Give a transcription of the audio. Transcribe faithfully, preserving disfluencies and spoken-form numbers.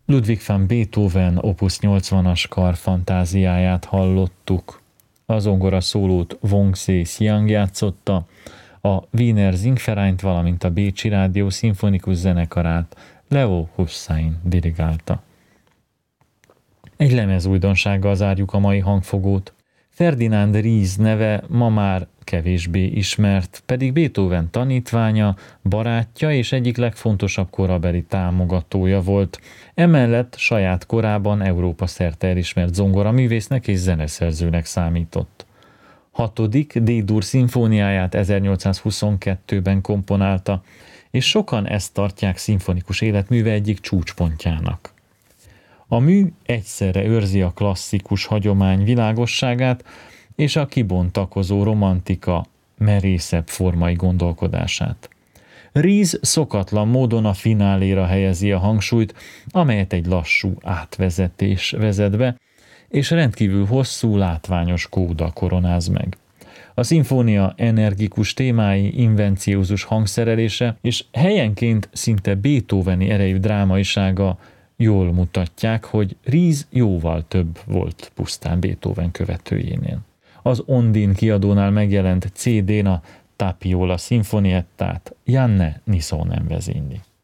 Ludwig van Beethoven opus nyolcvanas karfantáziáját hallottuk. A zongora szólót Wong-Szé Hsiang játszotta, a Wiener Singvereint, valamint a Bécsi Rádió szimfonikus zenekarát Leo Hussein dirigálta. Egy lemezújdonsággal zárjuk a mai hangfogót. Ferdinand Ries neve ma már kevésbé ismert, pedig Beethoven tanítványa, barátja és egyik legfontosabb korabeli támogatója volt. Emellett saját korában Európa szerte elismert zongoraművésznek és zeneszerzőnek számított. Hatodik D-dur szimfóniáját ezernyolcszázhuszonkettőben komponálta, és sokan ezt tartják szimfonikus életműve egyik csúcspontjának. A mű egyszerre őrzi a klasszikus hagyomány világosságát és a kibontakozó romantika merészebb formai gondolkodását. Ries szokatlan módon a fináléra helyezi a hangsúlyt, amelyet egy lassú átvezetés vezet be, és rendkívül hosszú, látványos kóda koronáz meg. A szimfónia energikus témái, invenciózus hangszerelése és helyenként szinte beethoveni erejű drámaisága jól mutatják, hogy Ries jóval több volt pusztán Beethoven követőjénél. Az Ondine kiadónál megjelent cé dén a Tapiola szimfoniettát Janne Nissonen vezényli.